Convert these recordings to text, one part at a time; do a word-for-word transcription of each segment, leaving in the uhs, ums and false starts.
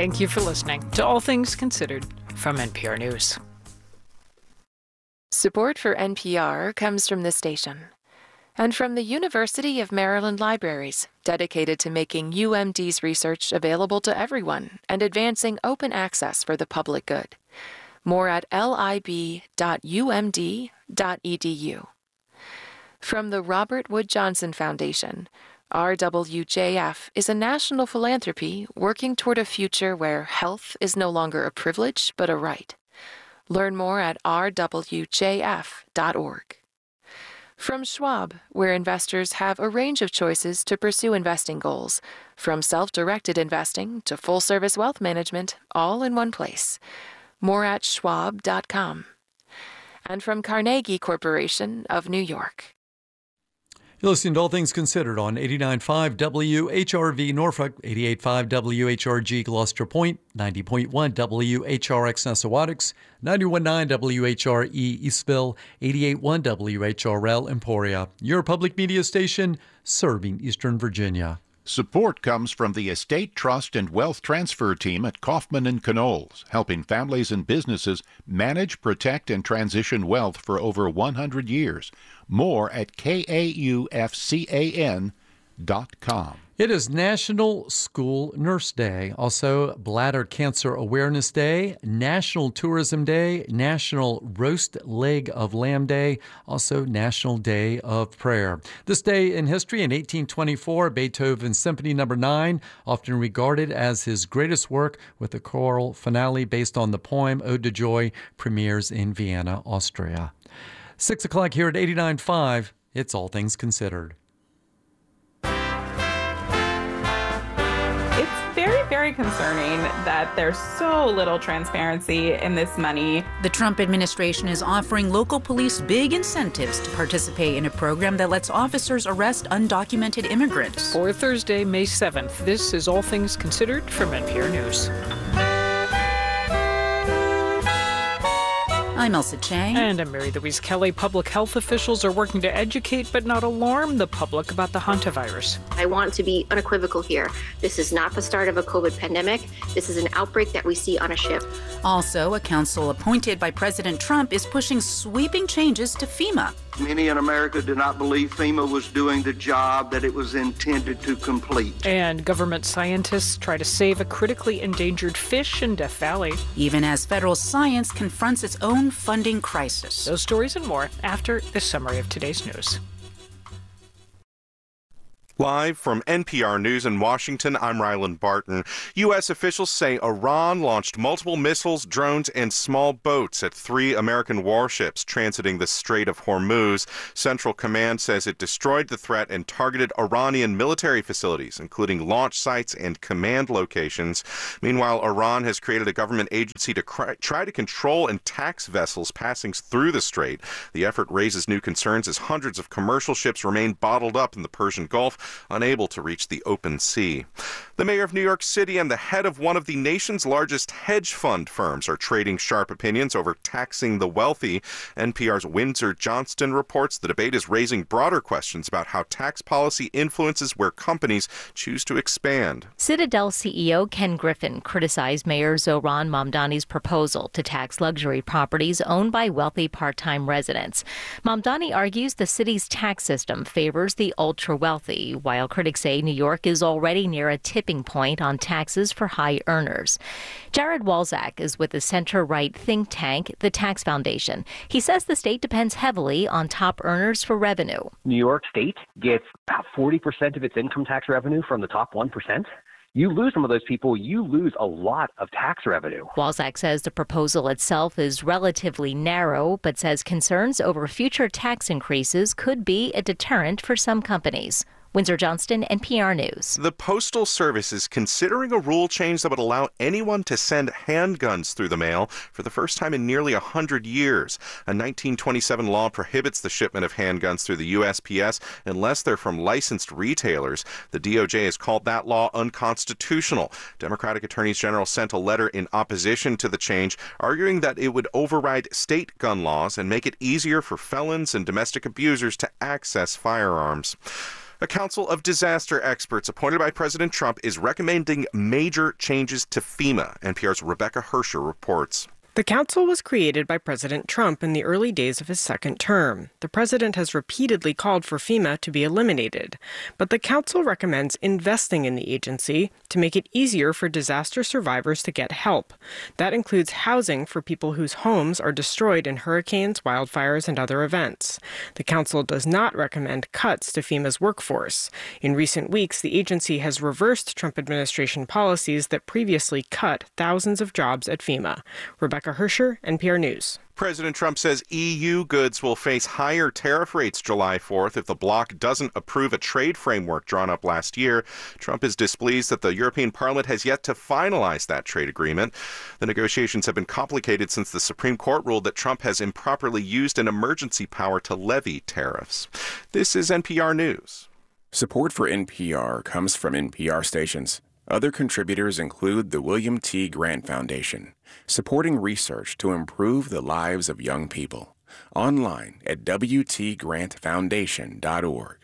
Thank you for listening to All Things Considered from N P R News. Support for N P R comes from this station and from the University of Maryland Libraries, dedicated to making U M D's research available to everyone and advancing open access for the public good. More at lib dot u m d dot e d u. From the Robert Wood Johnson Foundation, R W J F is a national philanthropy working toward a future where health is no longer a privilege but a right. Learn more at r w j f dot org. From Schwab, where investors have a range of choices to pursue investing goals, from self-directed investing to full-service wealth management, all in one place. More at schwab dot com. And from Carnegie Corporation of New York. You're listening to All Things Considered on eighty-nine point five W H R V Norfolk, eighty-eight point five W H R G Gloucester Point, ninety point one W H R X Nessawadox, ninety-one point nine W H R E Eastville, eighty-eight point one W H R L Emporia. Your public media station serving Eastern Virginia. Support comes from the Estate Trust and Wealth Transfer Team at Kaufman and Knoll's, helping families and businesses manage, protect, and transition wealth for over one hundred years. More at K A U F C A N dot com. It is National School Nurse Day, also Bladder Cancer Awareness Day, National Tourism Day, National Roast Leg of Lamb Day, also National Day of Prayer. This day in history, in eighteen twenty-four, Beethoven's Symphony Number nine, often regarded as his greatest work with a choral finale based on the poem Ode to Joy, premieres in Vienna, Austria. Six o'clock here at eighty-nine point five, it's All Things Considered. Very, very concerning that there's so little transparency in this money. The Trump administration is offering local police big incentives to participate in a program that lets officers arrest undocumented immigrants. For Thursday, May seventh, this is All Things Considered from N P R News. I'm Elsa Chang. And I'm Mary Louise Kelly. Public health officials are working to educate but not alarm the public about the hantavirus. I want to be unequivocal here. This is not the start of a COVID pandemic. This is an outbreak that we see on a ship. Also, a council appointed by President Trump is pushing sweeping changes to FEMA. Many in America do not believe FEMA was doing the job that it was intended to complete. And government scientists try to save a critically endangered fish in Death Valley. Even as federal science confronts its own funding crisis. Those stories and more after this summary of today's news. Live from N P R News in Washington, I'm Ryland Barton. U S officials say Iran launched multiple missiles, drones, and small boats at three American warships transiting the Strait of Hormuz. Central Command says it destroyed the threat and targeted Iranian military facilities, including launch sites and command locations. Meanwhile, Iran has created a government agency to cry, try to control and tax vessels passing through the strait. The effort raises new concerns as hundreds of commercial ships remain bottled up in the Persian Gulf, unable to reach the open sea. The mayor of New York City and the head of one of the nation's largest hedge fund firms are trading sharp opinions over taxing the wealthy. N P R's Windsor Johnston reports the debate is raising broader questions about how tax policy influences where companies choose to expand. Citadel C E O Ken Griffin criticized Mayor Zohran Mamdani's proposal to tax luxury properties owned by wealthy part-time residents. Mamdani argues the city's tax system favors the ultra-wealthy, while critics say New York is already near a tipping point on taxes for high earners. Jared Walczak is with the center-right think tank, the Tax Foundation. He says the state depends heavily on top earners for revenue. New York State gets about forty percent of its income tax revenue from the top one percent. You lose some of those people, you lose a lot of tax revenue. Walczak says the proposal itself is relatively narrow, but says concerns over future tax increases could be a deterrent for some companies. Windsor Johnston, N P R News. The Postal Service is considering a rule change that would allow anyone to send handguns through the mail for the first time in nearly one hundred years. A nineteen twenty-seven law prohibits the shipment of handguns through the U S P S unless they're from licensed retailers. The D O J has called that law unconstitutional. Democratic attorneys general sent a letter in opposition to the change, arguing that it would override state gun laws and make it easier for felons and domestic abusers to access firearms. A council of disaster experts appointed by President Trump is recommending major changes to FEMA. N P R's Rebecca Hersher reports. The council was created by President Trump in the early days of his second term. The president has repeatedly called for FEMA to be eliminated, but the council recommends investing in the agency to make it easier for disaster survivors to get help. That includes housing for people whose homes are destroyed in hurricanes, wildfires, and other events. The council does not recommend cuts to FEMA's workforce. In recent weeks, the agency has reversed Trump administration policies that previously cut thousands of jobs at FEMA. Rebecca Hersher, N P R News. President Trump says E U goods will face higher tariff rates July fourth if the bloc doesn't approve a trade framework drawn up last year. Trump is displeased that the European Parliament has yet to finalize that trade agreement. The negotiations have been complicated since the Supreme Court ruled that Trump has improperly used an emergency power to levy tariffs. This is N P R News. Support for N P R comes from N P R stations. Other contributors include the William T. Grant Foundation, supporting research to improve the lives of young people. Online at w t grant foundation dot org.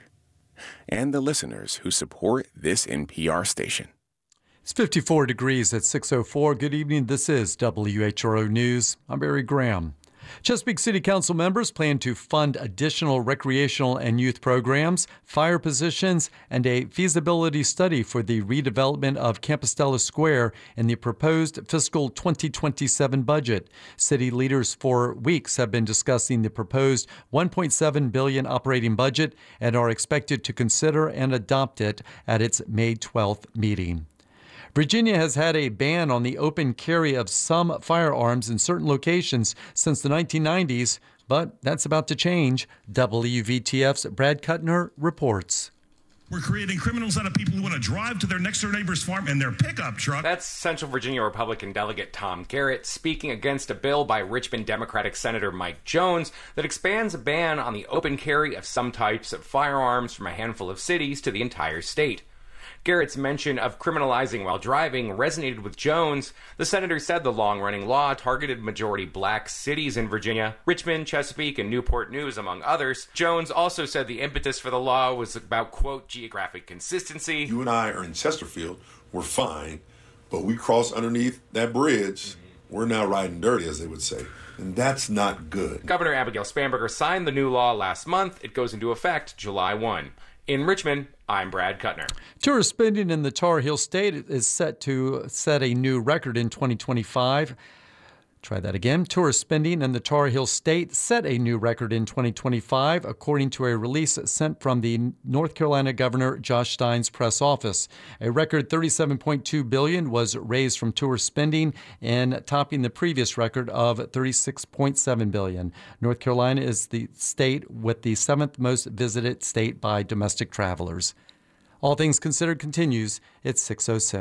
And the listeners who support this N P R station. It's fifty-four degrees at six oh four. Good evening. This is W H R O News. I'm Barry Graham. Chesapeake City Council members plan to fund additional recreational and youth programs, fire positions, and a feasibility study for the redevelopment of Compostela Square in the proposed fiscal twenty twenty-seven budget. City leaders for weeks have been discussing the proposed one point seven billion dollars operating budget and are expected to consider and adopt it at its May twelfth meeting. Virginia has had a ban on the open carry of some firearms in certain locations since the nineteen nineties, but that's about to change. W V T F's Brad Kuttner reports. We're creating criminals out of people who want to drive to their next door neighbor's farm in their pickup truck. That's Central Virginia Republican Delegate Tom Garrett speaking against a bill by Richmond Democratic Senator Mike Jones that expands a ban on the open carry of some types of firearms from a handful of cities to the entire state. Garrett's mention of criminalizing while driving resonated with Jones. The senator said the long-running law targeted majority black cities in Virginia, Richmond, Chesapeake, and Newport News, among others. Jones also said the impetus for the law was about, quote, geographic consistency. You and I are in Chesterfield. We're fine, but we cross underneath that bridge. Mm-hmm. We're now riding dirty, as they would say. And that's not good. Governor Abigail Spanberger signed the new law last month. It goes into effect July first. In Richmond, I'm Brad Kuttner. Tourist spending in the Tar Heel State is set to set a new record in twenty twenty-five. Try that again. Tourist spending in the Tar Heel State set a new record in twenty twenty-five, according to a release sent from the North Carolina Governor Josh Stein's press office. A record thirty-seven point two billion dollars was raised from tourist spending, and topping the previous record of thirty-six point seven billion dollars. North Carolina is the state with the seventh most visited state by domestic travelers. All Things Considered continues at six oh six.